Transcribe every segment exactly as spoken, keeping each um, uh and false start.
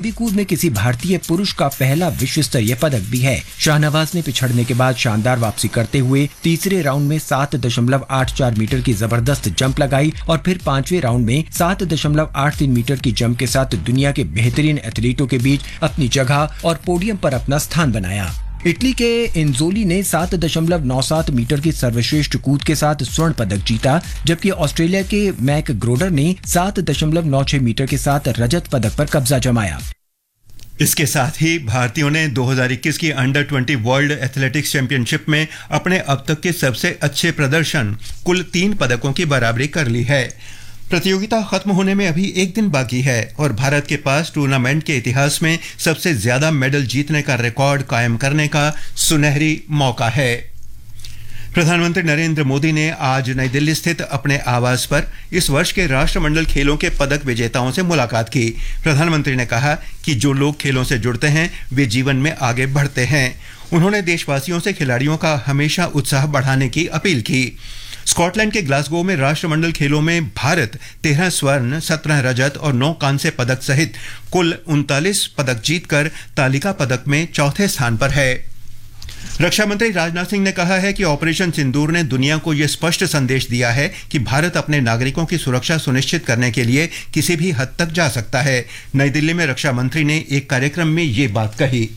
लंबी कूद में किसी भारतीय पुरुष का पहला विश्व स्तरीय पदक भी है। शाहनवाज ने पिछड़ने के बाद शानदार वापसी करते हुए तीसरे राउंड में सात दशमलव आठ चार मीटर की जबरदस्त जंप लगाई और फिर पांचवें राउंड में सात दशमलव आठ तीन मीटर की जंप के साथ दुनिया के बेहतरीन एथलीटों के बीच अपनी जगह और पोडियम पर अपना स्थान बनाया। इटली के इंजोली ने सात दशमलव नौ सात मीटर की सर्वश्रेष्ठ कूद के साथ स्वर्ण पदक जीता, जबकि ऑस्ट्रेलिया के मैक ग्रोडर ने सात दशमलव नौ छह मीटर के साथ रजत पदक पर कब्जा जमाया। इसके साथ ही भारतीयों ने दो हज़ार इक्कीस की अंडर बीस वर्ल्ड एथलेटिक्स चैंपियनशिप में अपने अब तक के सबसे अच्छे प्रदर्शन कुल तीन पदकों की बराबरी कर ली है। प्रतियोगिता खत्म होने में अभी एक दिन बाकी है और भारत के पास टूर्नामेंट के इतिहास में सबसे ज्यादा मेडल जीतने का रिकॉर्ड कायम करने का सुनहरी मौका है। प्रधानमंत्री नरेंद्र मोदी ने आज नई दिल्ली स्थित अपने आवास पर इस वर्ष के राष्ट्रमंडल खेलों के पदक विजेताओं से मुलाकात की। प्रधानमंत्री ने कहा कि जो लोग खेलों से जुड़ते हैं वे जीवन में आगे बढ़ते हैं। उन्होंने देशवासियों से खिलाड़ियों का हमेशा उत्साह बढ़ाने की अपील की। स्कॉटलैंड के ग्लासगो में राष्ट्रमंडल खेलों में भारत तेरह स्वर्ण, सत्रह रजत और नौ कांस्य पदक सहित कुल उनतालीस पदक जीतकर तालिका पदक में चौथे स्थान पर है। रक्षा मंत्री राजनाथ सिंह ने कहा है कि ऑपरेशन सिंदूर ने दुनिया को यह स्पष्ट संदेश दिया है कि भारत अपने नागरिकों की सुरक्षा सुनिश्चित करने के लिए किसी भी हद तक जा सकता है। नई दिल्ली में रक्षा मंत्री ने एक कार्यक्रम में ये बात कही।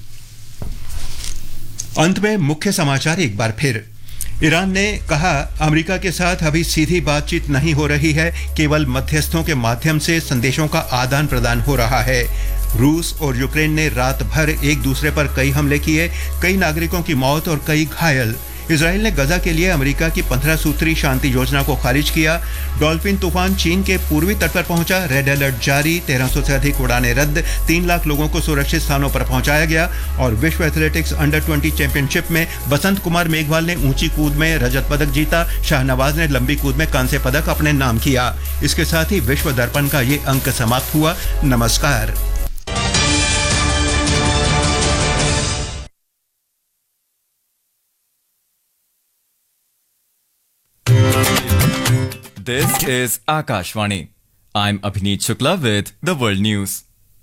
अंत में मुख्य समाचार एक बार फिर। ईरान ने कहा अमेरिका के साथ अभी सीधी बातचीत नहीं हो रही है, केवल मध्यस्थों के माध्यम से संदेशों का आदान प्रदान हो रहा है। रूस और यूक्रेन ने रात भर एक दूसरे पर कई हमले किए, कई नागरिकों की मौत और कई घायल। इजराइल ने गजा के लिए अमेरिका की पंद्रह सूत्री शांति योजना को खारिज किया। डॉल्फिन तूफान चीन के पूर्वी तट पर पहुंचा, रेड अलर्ट जारी, तेरह सौ से अधिक उड़ानें रद्द, तीन लाख लोगों को सुरक्षित स्थानों पर पहुंचाया गया। और विश्व एथलेटिक्स अंडर बीस चैंपियनशिप में बसंत कुमार मेघवाल ने ऊंची कूद में रजत पदक जीता, शाहनवाज ने लंबी कूद में कांस्य पदक अपने नाम किया। इसके साथ ही विश्व दर्पण का ये अंक समाप्त हुआ। नमस्कार। This is Akashvani. I'm Abhineet Shukla with the World News.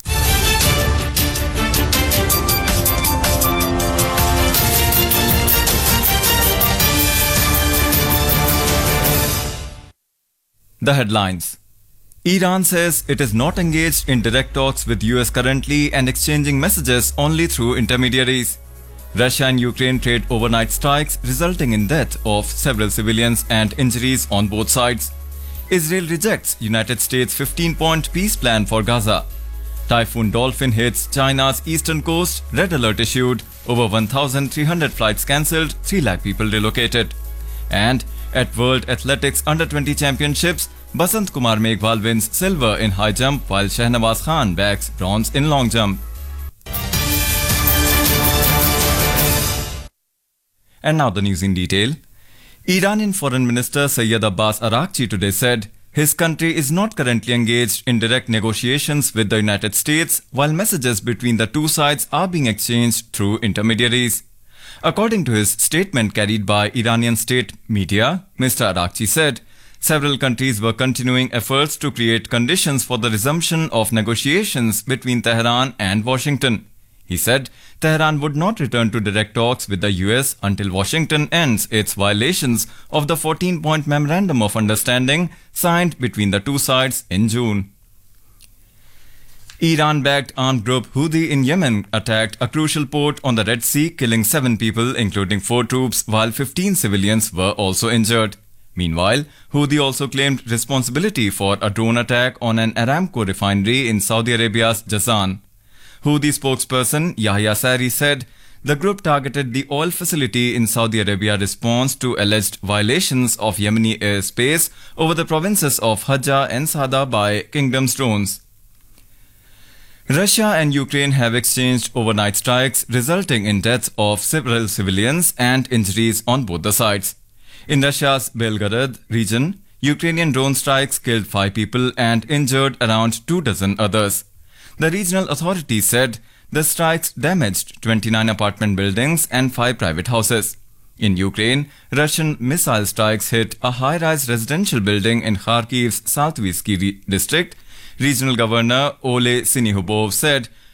The headlines. Iran says it is not engaged in direct talks with U S currently and exchanging messages only through intermediaries. Russia and Ukraine trade overnight strikes resulting in death of several civilians and injuries on both sides. Israel rejects United States fifteen-point peace plan for Gaza. Typhoon Dolphin hits China's eastern coast, red alert issued, over one thousand three hundred flights cancelled, three lakh people relocated. And at World Athletics Under twenty Championships, Basant Kumar Meghwal wins silver in high jump while Shahnawaz Khan bags bronze in long jump. And now the news in detail. Iranian Foreign Minister Sayyid Abbas Araghchi today said his country is not currently engaged in direct negotiations with the United States, while messages between the two sides are being exchanged through intermediaries. According to his statement carried by Iranian state media, Mister Araghchi said several countries were continuing efforts to create conditions for the resumption of negotiations between Tehran and Washington. He said Tehran would not return to direct talks with the U S until Washington ends its violations of the fourteen-point Memorandum of Understanding signed between the two sides in June. Iran-backed armed group Houthi in Yemen attacked a crucial port on the Red Sea, killing seven people, including four troops, while fifteen civilians were also injured. Meanwhile, Houthi also claimed responsibility for a drone attack on an Aramco refinery in Saudi Arabia's Jazan. Houthi spokesperson Yahya Sari said the group targeted the oil facility in Saudi Arabia response to alleged violations of Yemeni airspace over the provinces of Hajjah and Sada by Kingdom's drones. Russia and Ukraine have exchanged overnight strikes resulting in deaths of several civilians and injuries on both the sides. In Russia's Belgorod region, Ukrainian drone strikes killed five people and injured around two dozen others. The regional authorities said the strikes damaged twenty-nine apartment buildings and five private houses. In Ukraine, Russian missile strikes hit a high-rise residential building in Kharkiv's Saltvisky district. Regional Governor Ole Sinihubov said